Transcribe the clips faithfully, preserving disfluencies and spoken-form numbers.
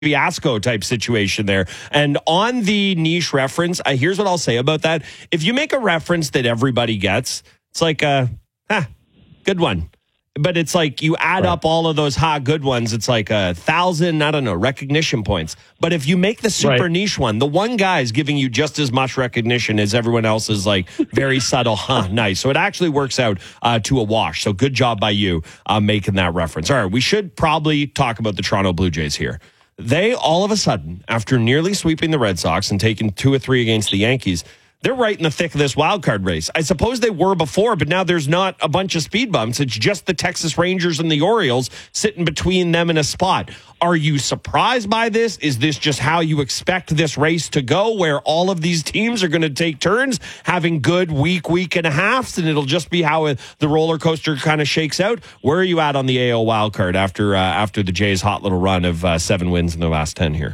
fiasco type situation there. And on the niche reference, uh, here's what I'll say about that. If you make a reference that everybody gets, it's like, uh, huh, good one. But it's like you add right. up all of those ha good ones. It's like a thousand, I don't know, recognition points. But if you make the super right. niche one, the one guy's giving you just as much recognition as everyone else is like very subtle, huh, nice. So it actually works out uh, to a wash. So good job by you uh, making that reference. All right, we should probably talk about the Toronto Blue Jays here. They, all of a sudden, after nearly sweeping the Red Sox and taking two or three against the Yankees, they're right in the thick of this wild card race. I suppose they were before, but now there's not a bunch of speed bumps. It's just the Texas Rangers and the Orioles sitting between them in a spot. Are you surprised by this? Is this just how you expect this race to go, where all of these teams are going to take turns having good week, week and a halves, and it'll just be how it, the roller coaster kind of shakes out? Where are you at on the A L wild card after, uh, after the Jays' hot little run of uh, seven wins in their last ten here?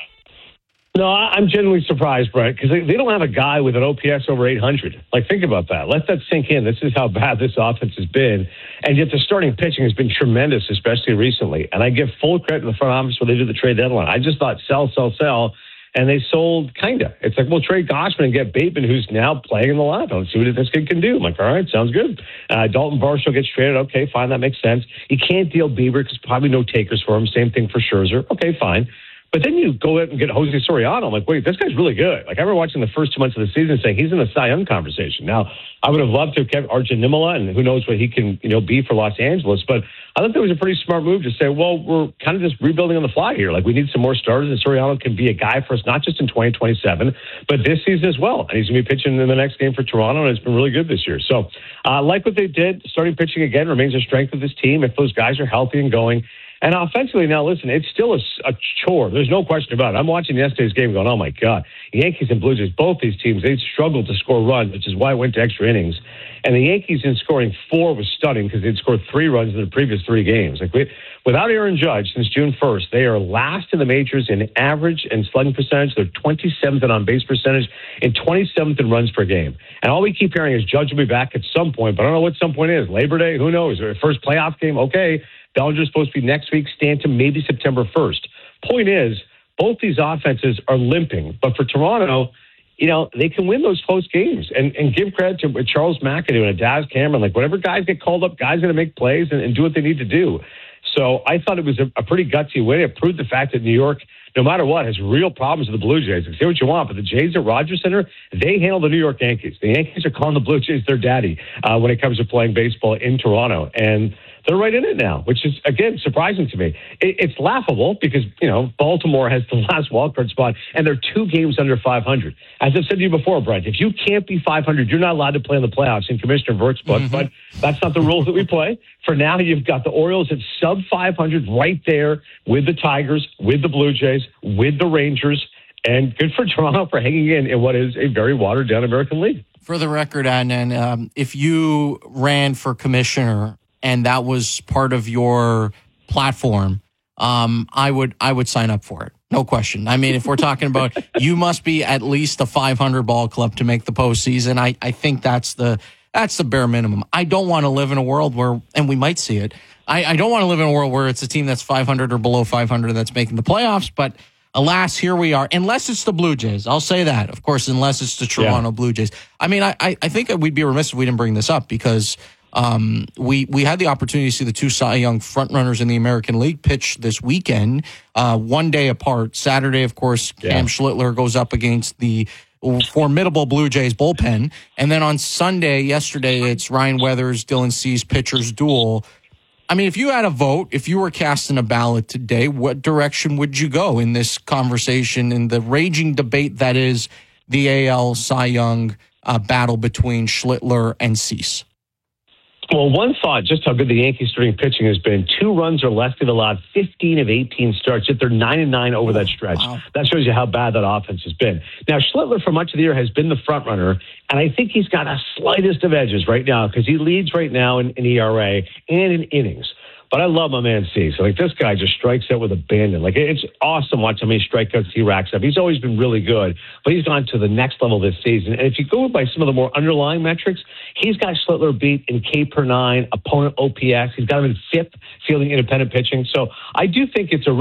No, I'm genuinely surprised, Brent, because they, they don't have a guy with an O P S over eight hundred. Like, think about that. Let that sink in. This is how bad this offense has been. And yet the starting pitching has been tremendous, especially recently. And I give full credit to the front office when they did the trade deadline. I just thought sell, sell, sell. And they sold kind of. It's like, well, trade Gausman and get Bateman, who's now playing in the lineup. Let's see what this kid can do. I'm like, all right, sounds good. Uh, Dalton Varsho gets traded. Okay, fine, that makes sense. You can't deal Bieber because probably no takers for him. Same thing for Scherzer. Okay, fine. But then you go out and get Jose Soriano. I'm like, wait, this guy's really good. Like, I remember watching the first two months of the season saying he's in the Cy Young conversation. Now, I would have loved to have kept Arjun Nimala, and who knows what he can, you know, be for Los Angeles. But I thought that was a pretty smart move to say, well, we're kind of just rebuilding on the fly here. Like, we need some more starters, and Soriano can be a guy for us, not just in twenty twenty-seven, but this season as well. And he's going to be pitching in the next game for Toronto, and it's been really good this year. So, uh, like what they did, starting pitching again remains a strength of this team. If those guys are healthy and going. And offensively, now, listen, it's still a, a chore. There's no question about it. I'm watching yesterday's game going, oh, my God. Yankees and Blue Jays, both these teams, they struggled to score runs, which is why it went to extra innings. And the Yankees in scoring four was stunning because they'd scored three runs in the previous three games. Like we, without Aaron Judge, since June first, they are last in the majors in average and slugging percentage. They're twenty-seventh in on-base percentage and twenty-seventh in runs per game. And all we keep hearing is Judge will be back at some point, but I don't know what some point is. Labor Day? Who knows? Their first playoff game? Okay. Bellinger's supposed to be next week. Stanton maybe September first. Point is, both these offenses are limping. But for Toronto, you know, they can win those close games. And and give credit to Charles McAdoo and Daz Cameron. Like, whatever guys get called up, guys going to make plays and, and do what they need to do. So I thought it was a, a pretty gutsy win. It proved the fact that New York, no matter what, has real problems with the Blue Jays. Say what you want, but the Jays at Rogers Center, they handle the New York Yankees. The Yankees are calling the Blue Jays their daddy uh, when it comes to playing baseball in Toronto. And they're right in it now, which is, again, surprising to me. It, it's laughable because, you know, Baltimore has the last wildcard spot, and they're two games under five hundred. As I've said to you before, Brent, if you can't be five hundred, you're not allowed to play in the playoffs in Commissioner Burke's book, mm-hmm. but that's not the rules that we play. For now, you've got the Orioles at sub five hundred right there with the Tigers, with the Blue Jays, with the Rangers, and good for Toronto for hanging in in what is a very watered-down American League. For the record, Adnan, um, if you ran for commissioner and that was part of your platform, um, I would I would sign up for it. No question. I mean, if we're talking about you must be at least a five hundred ball club to make the postseason, I, I think that's the that's the bare minimum. I don't want to live in a world where, and we might see it, I, I don't want to live in a world where it's a team that's five hundred or below five hundred that's making the playoffs, but alas, here we are. Unless it's the Blue Jays. I'll say that, of course, unless it's the Toronto yeah. Blue Jays. I mean, I, I think we'd be remiss if we didn't bring this up because Um, we, we had the opportunity to see the two Cy Young frontrunners in the American League pitch this weekend, uh, one day apart. Saturday, of course, yeah. Cam Schlittler goes up against the formidable Blue Jays bullpen. And then on Sunday, yesterday, it's Ryan Weathers, Dylan Cease pitchers duel. I mean, if you had a vote, if you were casting a ballot today, what direction would you go in this conversation, in the raging debate that is the A L Cy Young uh, battle between Schlittler and Cease? Well, one thought, just how good the Yankees starting pitching has been. Two runs or less they've allowed fifteen of eighteen starts, yet they're nine and nine over that stretch. Wow. That shows you how bad that offense has been. Now, Schlittler for much of the year has been the front runner, and I think he's got a slightest of edges right now because he leads right now in, in E R A and in innings. But I love my man Cease. Like, this guy just strikes out with abandon. Like, it's awesome watching how many strikeouts he racks up. He's always been really good, but he's gone to the next level this season. And if you go by some of the more underlying metrics, he's got Schlittler beat in K per nine, opponent O P S. He's got him in fifth, fielding independent pitching. So I do think it's a really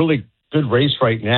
good race right now.